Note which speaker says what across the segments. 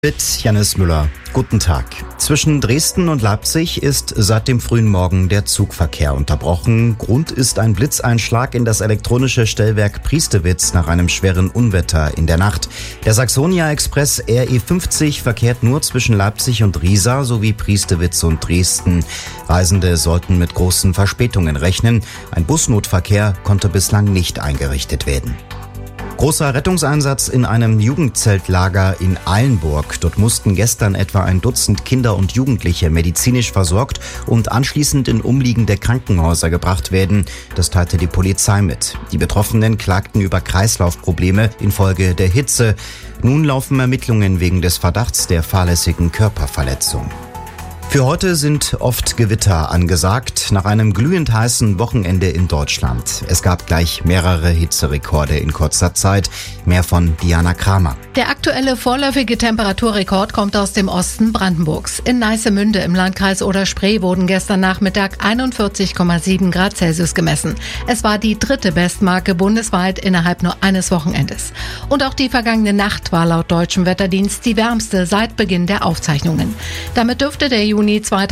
Speaker 1: Mit Jannis Müller. Guten Tag. Zwischen Dresden und Leipzig ist seit dem frühen Morgen der Zugverkehr unterbrochen. Grund ist ein Blitzeinschlag in das elektronische Stellwerk Priestewitz nach einem schweren Unwetter in der Nacht. Der Saxonia-Express RE50 verkehrt nur zwischen Leipzig und Riesa sowie Priestewitz und Dresden. Reisende sollten mit großen Verspätungen rechnen. Ein Busnotverkehr konnte bislang nicht eingerichtet werden. Großer Rettungseinsatz in einem Jugendzeltlager in Eilenburg. Dort mussten gestern etwa ein Dutzend Kinder und Jugendliche medizinisch versorgt und anschließend in umliegende Krankenhäuser gebracht werden. Das teilte die Polizei mit. Die Betroffenen klagten über Kreislaufprobleme infolge der Hitze. Nun laufen Ermittlungen wegen des Verdachts der fahrlässigen Körperverletzung. Für heute sind oft Gewitter angesagt, nach einem glühend heißen Wochenende in Deutschland. Es gab gleich mehrere Hitzerekorde in kurzer Zeit. Mehr von Diana Kramer.
Speaker 2: Der aktuelle vorläufige Temperaturrekord kommt aus dem Osten Brandenburgs. In Neissemünde im Landkreis Oder-Spree wurden gestern Nachmittag 41,7 Grad Celsius gemessen. Es war die dritte Bestmarke bundesweit innerhalb nur eines Wochenendes. Und auch die vergangene Nacht war laut deutschem Wetterdienst die wärmste seit Beginn der Aufzeichnungen. Damit dürfte der Juni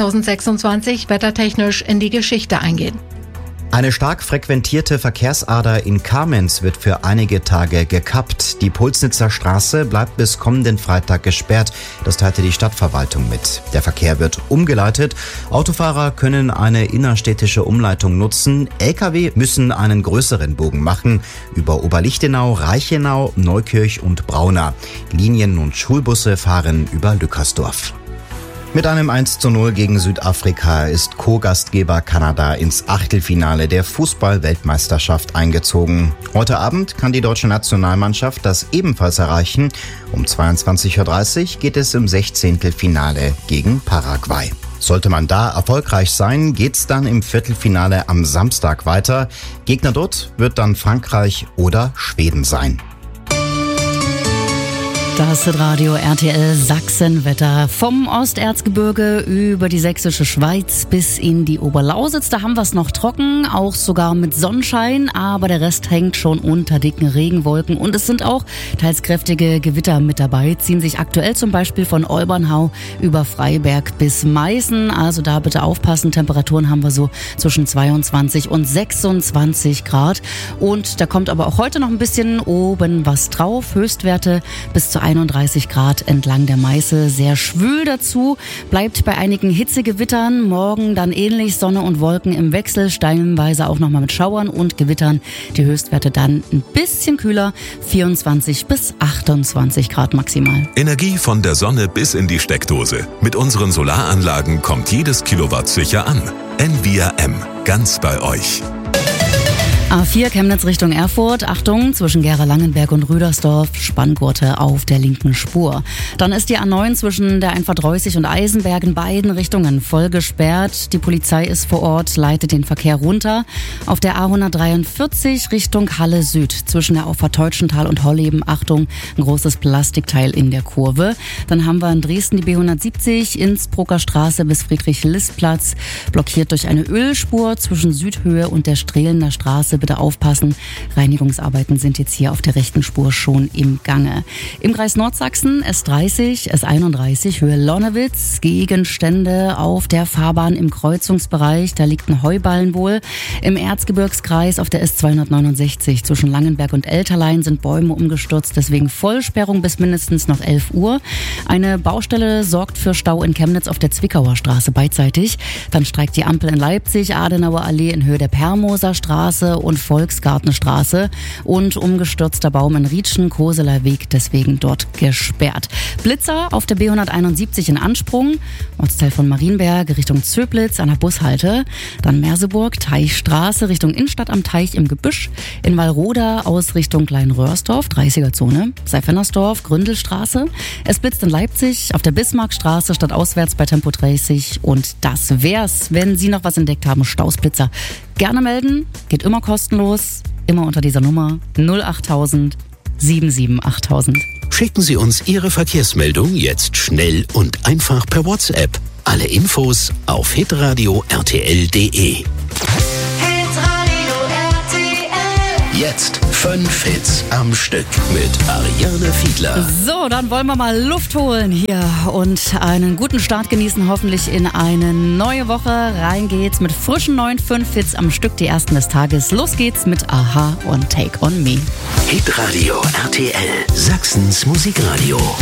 Speaker 2: 2026 wettertechnisch in die Geschichte eingehen.
Speaker 1: Eine stark frequentierte Verkehrsader in Kamenz wird für einige Tage gekappt. Die Pulsnitzer Straße bleibt bis kommenden Freitag gesperrt. Das teilte die Stadtverwaltung mit. Der Verkehr wird umgeleitet. Autofahrer können eine innerstädtische Umleitung nutzen. Lkw müssen einen größeren Bogen machen. Über Oberlichtenau, Reichenau, Neukirch und Braunau. Linien- und Schulbusse fahren über Lückersdorf. Mit einem 1:0 gegen Südafrika ist Co-Gastgeber Kanada ins Achtelfinale der Fußball-Weltmeisterschaft eingezogen. Heute Abend kann die deutsche Nationalmannschaft das ebenfalls erreichen. Um 22:30 Uhr geht es im 16. Finale gegen Paraguay. Sollte man da erfolgreich sein, geht's dann im Viertelfinale am Samstag weiter. Gegner dort wird dann Frankreich oder Schweden sein.
Speaker 3: Das Radio RTL Sachsenwetter vom Osterzgebirge über die sächsische Schweiz bis in die Oberlausitz. Da haben wir es noch trocken, auch sogar mit Sonnenschein, aber der Rest hängt schon unter dicken Regenwolken und es sind auch teils kräftige Gewitter mit dabei, ziehen sich aktuell zum Beispiel von Olbernhau über Freiberg bis Meißen. Also da bitte aufpassen, Temperaturen haben wir so zwischen 22 und 26 Grad und da kommt aber auch heute noch ein bisschen oben was drauf, Höchstwerte bis zu 31 Grad entlang der Meiße. Sehr schwül dazu, bleibt bei einigen Hitzegewittern. Morgen dann ähnlich Sonne und Wolken im Wechsel, stellenweise auch nochmal mit Schauern und Gewittern. Die Höchstwerte dann ein bisschen kühler, 24 bis 28 Grad maximal.
Speaker 4: Energie von der Sonne bis in die Steckdose. Mit unseren Solaranlagen kommt jedes Kilowatt sicher an. Envia M, ganz bei euch.
Speaker 3: A4 Chemnitz Richtung Erfurt. Achtung, zwischen Gera-Langenberg und Rüdersdorf, Spanngurte auf der linken Spur. Dann ist die A9 zwischen der Einfahrt Reußig und Eisenberg in beiden Richtungen voll gesperrt. Die Polizei ist vor Ort, leitet den Verkehr runter. Auf der A143 Richtung Halle Süd zwischen der Auffahrt Teutschenthal und Holleben. Achtung, ein großes Plastikteil in der Kurve. Dann haben wir in Dresden die B170, Innsbrucker Straße bis Friedrich-List-Platz, blockiert durch eine Ölspur zwischen Südhöhe und der Strehlener Straße. Bitte aufpassen, Reinigungsarbeiten sind jetzt hier auf der rechten Spur schon im Gange. Im Kreis Nordsachsen S30, S31, Höhe Lonnewitz, Gegenstände auf der Fahrbahn im Kreuzungsbereich, da liegt ein Heuballen wohl. Im Erzgebirgskreis auf der S269 zwischen Langenberg und Elterlein sind Bäume umgestürzt, deswegen Vollsperrung bis mindestens noch 11 Uhr. Eine Baustelle sorgt für Stau in Chemnitz auf der Zwickauer Straße beidseitig. Dann streikt die Ampel in Leipzig, Adenauer Allee in Höhe der Permoser Straße und Volksgartenstraße und umgestürzter Baum in Rietschen, Koseler Weg, deswegen dort gesperrt. Blitzer auf der B171 in Ansprung, Ortsteil von Marienberg Richtung Zöblitz an der Bushalte, dann Merseburg, Teichstraße Richtung Innenstadt am Teich im Gebüsch, in Wallroda aus Richtung Kleinröhrsdorf, 30er-Zone, Seifennersdorf, Gründelstraße. Es blitzt in Leipzig auf der Bismarckstraße stadtauswärts bei Tempo 30 und das wär's. Wenn Sie noch was entdeckt haben, Stausblitzer, gerne melden, geht immer kostenlos, immer unter dieser Nummer 08000 77 8000.
Speaker 5: Schicken Sie uns Ihre Verkehrsmeldung jetzt schnell und einfach per WhatsApp. Alle Infos auf hitradio rtl.de.
Speaker 6: Hitradio RTL.
Speaker 5: Jetzt 5 Hits am Stück mit Ariane Fiedler.
Speaker 3: So, dann wollen wir mal Luft holen hier und einen guten Start genießen, hoffentlich in eine neue Woche. Rein geht's mit frischen neuen 5 Hits am Stück, die ersten des Tages. Los geht's mit Aha und Take on Me.
Speaker 5: Hitradio RTL, Sachsens Musikradio.